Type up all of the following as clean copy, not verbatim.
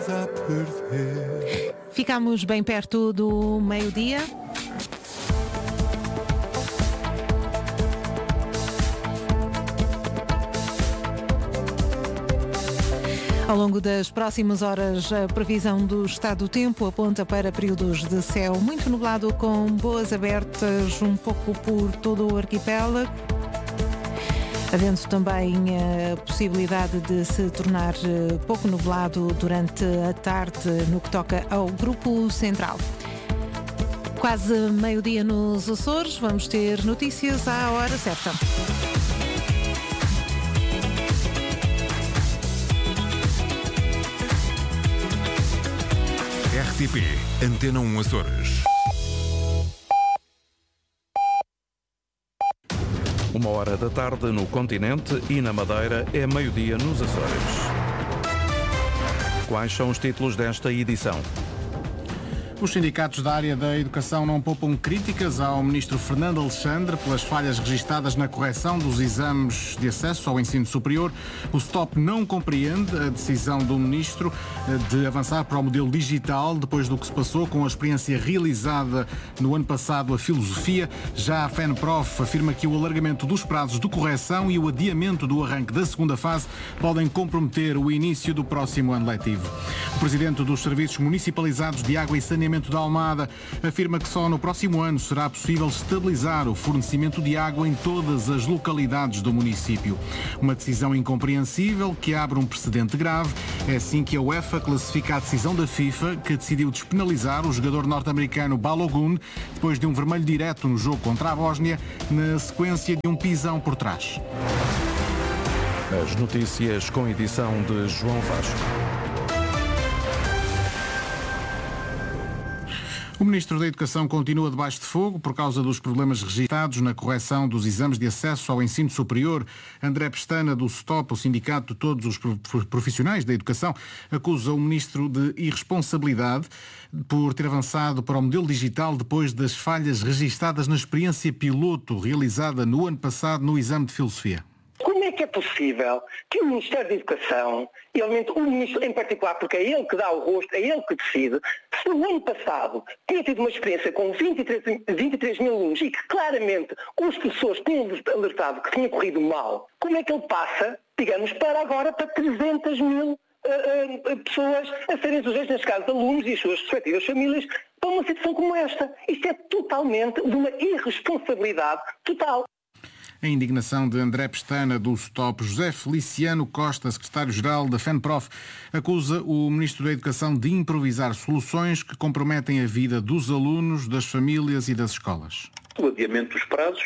Ficamos bem perto do meio-dia. Ao longo das próximas horas, a previsão do estado do tempo aponta para períodos de céu muito nublado com boas abertas um pouco por todo o arquipélago, havendo também a possibilidade de se tornar pouco nublado durante a tarde no que toca ao Grupo Central. Quase meio-dia nos Açores, vamos ter notícias à hora certa. RTP Antena 1 Açores. 1h da tarde no continente e na Madeira é meio-dia nos Açores. Quais são os títulos desta edição? Os sindicatos da área da educação não poupam críticas ao ministro Fernando Alexandre pelas falhas registadas na correção dos exames de acesso ao ensino superior. O STOP não compreende a decisão do ministro de avançar para o modelo digital depois do que se passou com a experiência realizada no ano passado, a filosofia. Já a FENPROF afirma que o alargamento dos prazos de correção e o adiamento do arranque da segunda fase podem comprometer o início do próximo ano letivo. O presidente dos Serviços Municipalizados de Água e Saneamento da Almada afirma que só no próximo ano será possível estabilizar o fornecimento de água em todas as localidades do município. Uma decisão incompreensível que abre um precedente grave. É assim que a UEFA classifica a decisão da FIFA, que decidiu despenalizar o jogador norte-americano Balogun depois de um vermelho direto no jogo contra a Bósnia, na sequência de um pisão por trás. As notícias com edição de João Vasco. O Ministro da Educação continua debaixo de fogo por causa dos problemas registrados na correção dos exames de acesso ao ensino superior. André Pestana, do STOP, o sindicato de todos os profissionais da educação, acusa o Ministro de irresponsabilidade por ter avançado para o modelo digital depois das falhas registadas na experiência piloto realizada no ano passado no exame de filosofia. Como é que é possível que o Ministério da Educação, e obviamente o Ministro em particular, porque é ele que dá o rosto, é ele que decide, se no ano passado tinha tido uma experiência com 23 mil alunos e que claramente os professores tinham alertado que tinha corrido mal, como é que ele passa, digamos, para agora para 300 mil pessoas a serem sujeitas, neste caso alunos e as suas respectivas famílias, para uma situação como esta? Isto é totalmente de uma irresponsabilidade total. A indignação de André Pestana, do STOP. José Feliciano Costa, secretário-geral da FENPROF, acusa o Ministro da Educação de improvisar soluções que comprometem a vida dos alunos, das famílias e das escolas. O adiamento dos prazos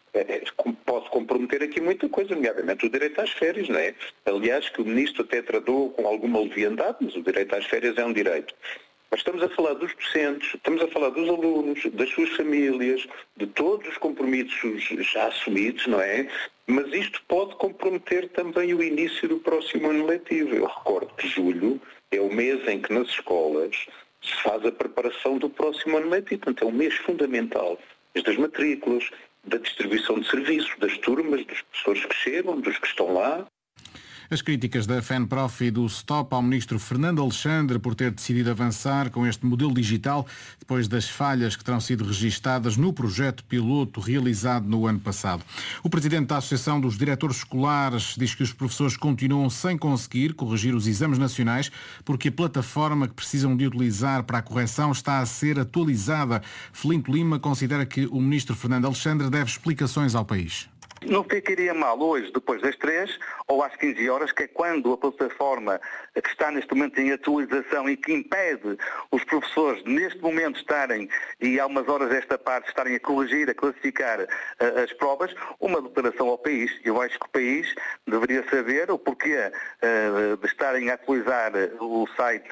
pode comprometer aqui muita coisa, nomeadamente o direito às férias, não é? Aliás, que o Ministro até tratou com alguma leviandade, mas o direito às férias é um direito. Mas estamos a falar dos docentes, estamos a falar dos alunos, das suas famílias, de todos os compromissos já assumidos, não é? Mas isto pode comprometer também o início do próximo ano letivo. Eu recordo que julho é o mês em que nas escolas se faz a preparação do próximo ano letivo. Portanto, é um mês fundamental das matrículas, da distribuição de serviços, das turmas, dos professores que chegam, dos que estão lá. As críticas da FENPROF e do STOP ao ministro Fernando Alexandre por ter decidido avançar com este modelo digital depois das falhas que terão sido registadas no projeto piloto realizado no ano passado. O presidente da Associação dos Diretores Escolares diz que os professores continuam sem conseguir corrigir os exames nacionais porque a plataforma que precisam de utilizar para a correção está a ser atualizada. Felinto Lima considera que o ministro Fernando Alexandre deve explicações ao país. Não ficaria mal hoje, depois das 3 ou às 15 horas, que é quando a plataforma que está neste momento em atualização e que impede os professores neste momento estarem, e há umas horas esta parte, estarem a corrigir, a classificar as provas, uma declaração ao país. Eu acho que o país deveria saber o porquê de estarem a atualizar o site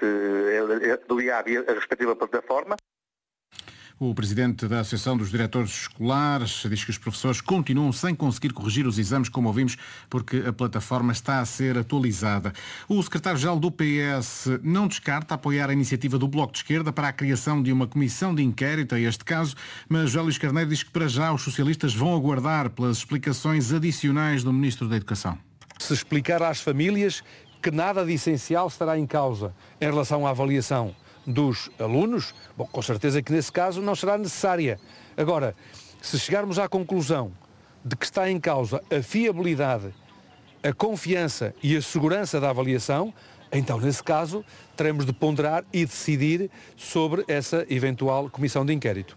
do IAB, a respectiva plataforma. O presidente da Associação dos Diretores Escolares diz que os professores continuam sem conseguir corrigir os exames, como ouvimos, porque a plataforma está a ser atualizada. O secretário-geral do PS não descarta apoiar a iniciativa do Bloco de Esquerda para a criação de uma comissão de inquérito a este caso, mas José Luís Carneiro diz que para já os socialistas vão aguardar pelas explicações adicionais do Ministro da Educação. Se explicar às famílias que nada de essencial estará em causa em relação à avaliação dos alunos, bom, com certeza que nesse caso não será necessária. Agora, se chegarmos à conclusão de que está em causa a fiabilidade, a confiança e a segurança da avaliação, então nesse caso teremos de ponderar e decidir sobre essa eventual comissão de inquérito.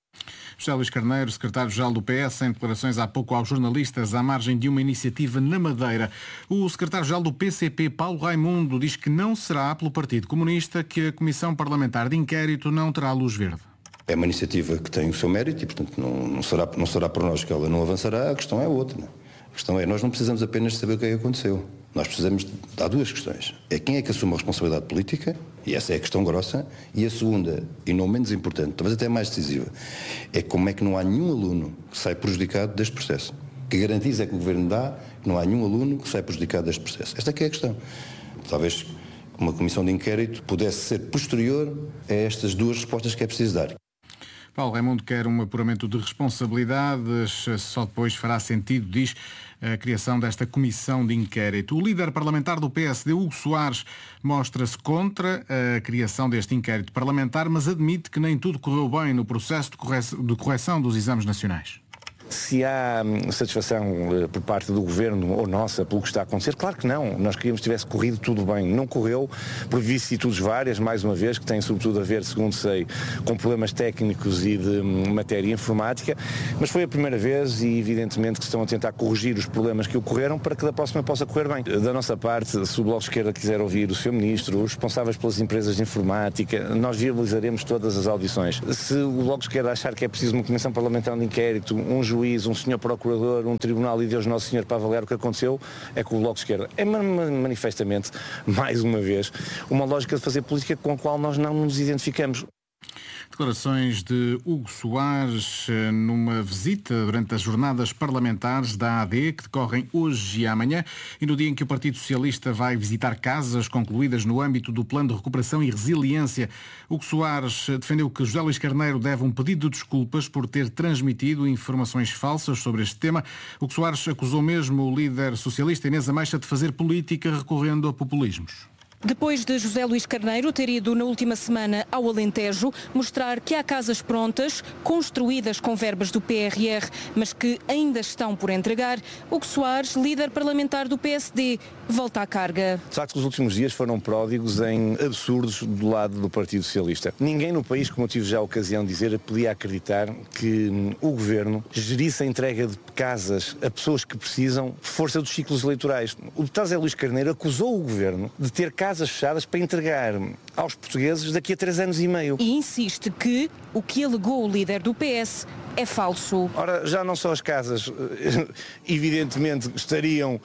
José Luís Carneiro, secretário-geral do PS, em declarações há pouco aos jornalistas à margem de uma iniciativa na Madeira. O secretário-geral do PCP, Paulo Raimundo, diz que não será pelo Partido Comunista que a Comissão Parlamentar de Inquérito não terá luz verde. É uma iniciativa que tem o seu mérito e, portanto, não será por nós que ela não avançará. A questão é outra. A questão é, nós não precisamos apenas de saber o que é que aconteceu. Nós precisamos há duas questões. É quem é que assume a responsabilidade política, e essa é a questão grossa, e a segunda, e não menos importante, talvez até mais decisiva, é como é que não há nenhum aluno que sai prejudicado deste processo. Que garantias é que o Governo dá que não há nenhum aluno que sai prejudicado deste processo. Esta é que é a questão. Talvez uma comissão de inquérito pudesse ser posterior a estas duas respostas que é preciso dar. Paulo Raimundo quer um apuramento de responsabilidades, só depois fará sentido, diz, a criação desta comissão de inquérito. O líder parlamentar do PSD, Hugo Soares, mostra-se contra a criação deste inquérito parlamentar, mas admite que nem tudo correu bem no processo de correção dos exames nacionais. Se há satisfação por parte do Governo ou nossa pelo que está a acontecer, claro que não. Nós queríamos que tivesse corrido tudo bem. Não correu por vicissitudes várias, mais uma vez, que têm sobretudo a ver, segundo sei, com problemas técnicos e de matéria informática, mas foi a primeira vez e evidentemente que estão a tentar corrigir os problemas que ocorreram para que da próxima possa correr bem. Da nossa parte, se o Bloco de Esquerda quiser ouvir o Sr. Ministro, os responsáveis pelas empresas de informática, nós viabilizaremos todas as audições. Se o Bloco de Esquerda achar que é preciso uma comissão parlamentar de inquérito, um juiz, um senhor procurador, um tribunal e Deus Nosso Senhor para avaliar o que aconteceu, é que o Bloco de Esquerda é manifestamente, mais uma vez, uma lógica de fazer política com a qual nós não nos identificamos. Declarações de Hugo Soares numa visita durante as jornadas parlamentares da AD, que decorrem hoje e amanhã, e no dia em que o Partido Socialista vai visitar casas concluídas no âmbito do Plano de Recuperação e Resiliência. Hugo Soares defendeu que José Luís Carneiro deve um pedido de desculpas por ter transmitido informações falsas sobre este tema. Hugo Soares acusou mesmo o líder socialista Inês Ameixa de fazer política recorrendo a populismos. Depois de José Luís Carneiro ter ido na última semana ao Alentejo mostrar que há casas prontas, construídas com verbas do PRR, mas que ainda estão por entregar, Hugo Soares, líder parlamentar do PSD, volta à carga. De facto, os últimos dias foram pródigos em absurdos do lado do Partido Socialista. Ninguém no país, como eu tive já a ocasião de dizer, podia acreditar que o Governo gerisse a entrega de casas a pessoas que precisam, força dos ciclos eleitorais. O deputado José Luís Carneiro acusou o Governo de ter casas fechadas para entregar aos portugueses daqui a 3 anos e meio. E insiste que o que alegou o líder do PS é falso. Ora, já não só as casas, evidentemente, estariam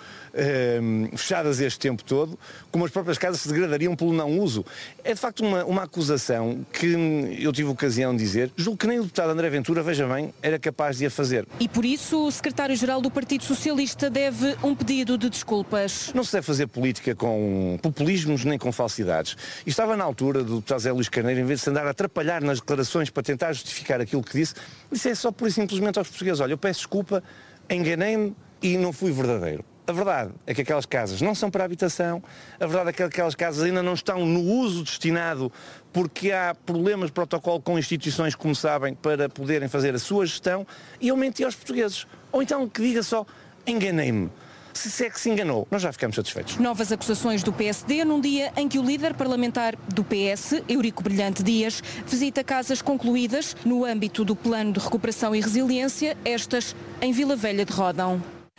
fechadas este tempo todo, como as próprias casas se degradariam pelo não uso. É de facto uma acusação que eu tive ocasião de dizer, julgo que nem o deputado André Ventura, veja bem, era capaz de a fazer. E por isso o secretário-geral do Partido Socialista deve um pedido de desculpas. Não se deve fazer política com populismos nem com falsidades. E estava na altura do deputado José Luís Carneiro, em vez de se andar a atrapalhar nas declarações para tentar justificar aquilo que disse só por simplesmente aos portugueses, olha, eu peço desculpa, enganei-me e não fui verdadeiro. A verdade é que aquelas casas não são para habitação, a verdade é que aquelas casas ainda não estão no uso destinado porque há problemas de protocolo com instituições, como sabem, para poderem fazer a sua gestão, e eu menti aos portugueses. Ou então que diga só, enganei-me. Se é que se enganou, nós já ficamos satisfeitos. Novas acusações do PSD num dia em que o líder parlamentar do PS, Eurico Brilhante Dias, visita casas concluídas no âmbito do Plano de Recuperação e Resiliência, estas em Vila Velha de Ródão.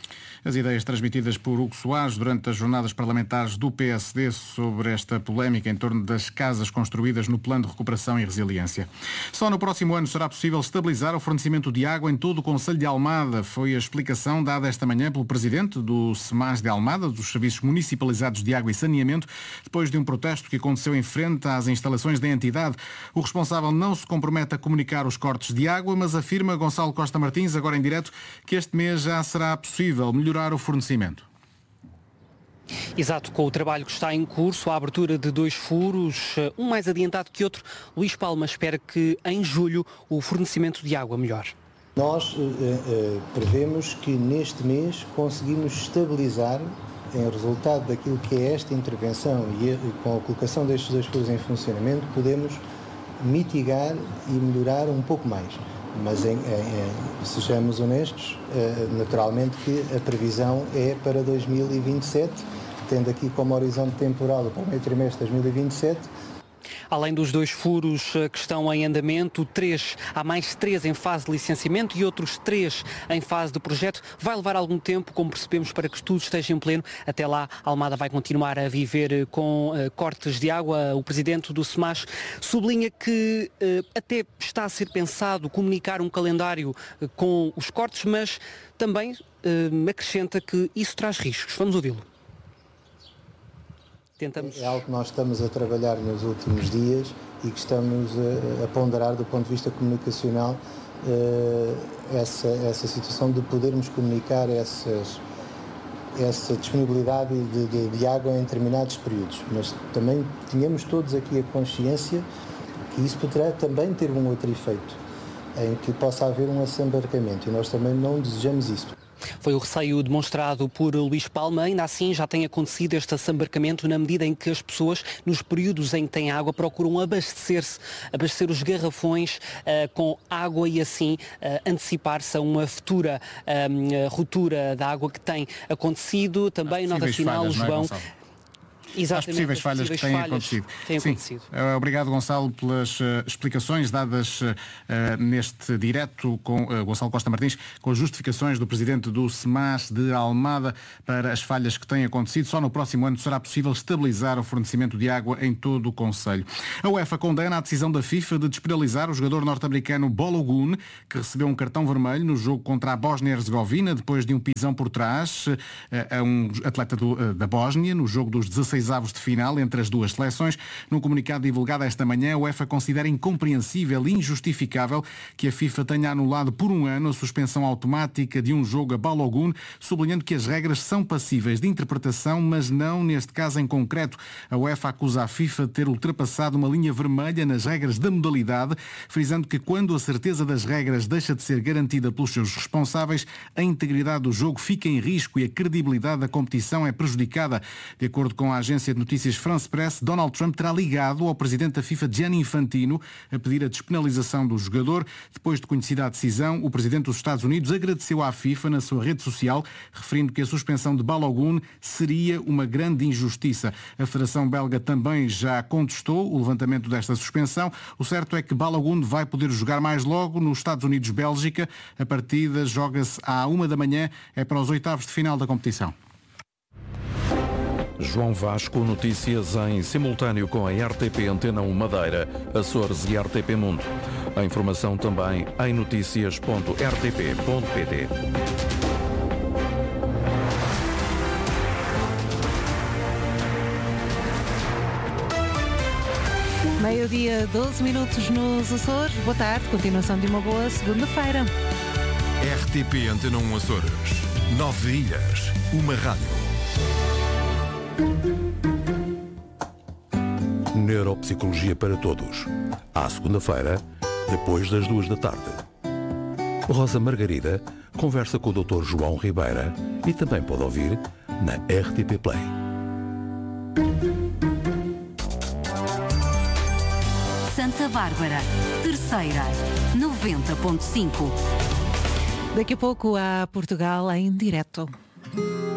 As ideias transmitidas por Hugo Soares durante as jornadas parlamentares do PSD sobre esta polémica em torno das casas construídas no Plano de Recuperação e Resiliência. Só no próximo ano será possível estabilizar o fornecimento de água em todo o concelho de Almada. Foi a explicação dada esta manhã pelo presidente do SEMAS de Almada, dos Serviços Municipalizados de Água e Saneamento, depois de um protesto que aconteceu em frente às instalações da entidade. O responsável não se compromete a comunicar os cortes de água, mas afirma, Gonçalo Costa Martins, agora em direto, que este mês já será possível melhorar o fornecimento. Exato, com o trabalho que está em curso, a abertura de 2 furos, um mais adiantado que outro, Luís Palma espera que em julho o fornecimento de água melhore. Nós prevemos que neste mês conseguimos estabilizar em resultado daquilo que é esta intervenção e com a colocação destes 2 furos em funcionamento, podemos mitigar e melhorar um pouco mais. Mas sejamos honestos, naturalmente que a previsão é para 2027, tendo aqui como horizonte temporal o primeiro trimestre de 2027. Além dos 2 furos que estão em andamento, há mais 3 em fase de licenciamento e outros 3 em fase de projeto. Vai levar algum tempo, como percebemos, para que tudo esteja em pleno. Até lá, a Almada vai continuar a viver com cortes de água. O presidente do SEMAS sublinha que até está a ser pensado comunicar um calendário com os cortes, mas também acrescenta que isso traz riscos. Vamos ouvi-lo. É algo que nós estamos a trabalhar nos últimos dias e que estamos a ponderar do ponto de vista comunicacional essa situação de podermos comunicar essa disponibilidade de água em determinados períodos. Mas também tínhamos todos aqui a consciência que isso poderá também ter um outro efeito, em que possa haver um assambarcamento, e nós também não desejamos isso. Foi o receio demonstrado por Luís Palma. Ainda assim, já tem acontecido este assambarcamento na medida em que as pessoas, nos períodos em que têm água, procuram abastecer os garrafões com água e assim antecipar-se a uma futura ruptura da água que tem acontecido. Também nota final, João. As possíveis falhas que têm acontecido. Obrigado, Gonçalo, pelas explicações dadas neste direto com Gonçalo Costa Martins, com as justificações do presidente do SEMAS de Almada para as falhas que têm acontecido. Só no próximo ano será possível estabilizar o fornecimento de água em todo o concelho. A UEFA condena a decisão da FIFA de despenalizar o jogador norte-americano Balogun, que recebeu um cartão vermelho no jogo contra a Bósnia-Herzegovina, depois de um pisão por trás a um atleta da Bósnia, no jogo dos 16 avos de final entre as duas seleções. Num comunicado divulgado esta manhã, a UEFA considera incompreensível e injustificável que a FIFA tenha anulado por um ano a suspensão automática de um jogo a Balogun, sublinhando que as regras são passíveis de interpretação, mas não neste caso em concreto. A UEFA acusa a FIFA de ter ultrapassado uma linha vermelha nas regras da modalidade, frisando que quando a certeza das regras deixa de ser garantida pelos seus responsáveis, a integridade do jogo fica em risco e a credibilidade da competição é prejudicada. De acordo com a agência de notícias France Press, Donald Trump terá ligado ao presidente da FIFA, Gianni Infantino, a pedir a despenalização do jogador. Depois de conhecida a decisão, o presidente dos Estados Unidos agradeceu à FIFA na sua rede social, referindo que a suspensão de Balogun seria uma grande injustiça. A Federação Belga também já contestou o levantamento desta suspensão. O certo é que Balogun vai poder jogar mais logo nos Estados Unidos-Bélgica. A partida joga-se à 1 da manhã, é para os oitavos de final da competição. João Vasco, notícias em simultâneo com a RTP Antena 1 Madeira, Açores e RTP Mundo. A informação também em noticias.rtp.pt. Meio-dia, 12 minutos nos Açores. Boa tarde, continuação de uma boa segunda-feira. RTP Antena 1 Açores. 9 ilhas, uma rádio. Neuropsicologia para todos. À segunda-feira, depois das 2 da tarde. Rosa Margarida conversa com o Dr. João Ribeira e também pode ouvir na RTP Play. Santa Bárbara, terceira, 90.5. Daqui a pouco a Portugal em direto.